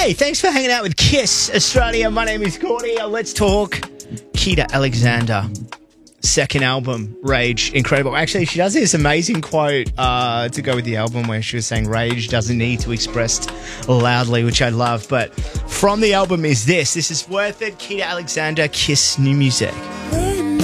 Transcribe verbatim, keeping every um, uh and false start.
Hey, thanks for hanging out with Kiss Australia. My name is Courtney. Let's talk Keita Alexander. Second album, Rage, incredible. Actually, she does this amazing quote uh, to go with the album where she was saying rage doesn't need to be expressed loudly, which I love. But from the album is this. This is Worth It, Keita Alexander, Kiss new music.